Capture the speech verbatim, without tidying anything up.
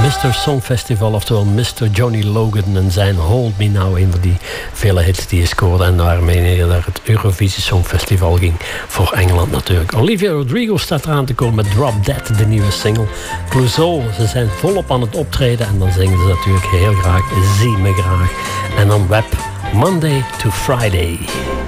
mister Songfestival, oftewel mister Johnny Logan en zijn Hold Me Now, een van die vele hits die hij scoorde en waarmee hij naar het Eurovisie Songfestival ging voor Engeland natuurlijk. Olivia Rodrigo staat eraan te komen met Drop Dead, de nieuwe single. Clouseau, ze zijn volop aan het optreden en dan zingen ze natuurlijk heel graag Zie me graag. En dan Web, Monday to Friday.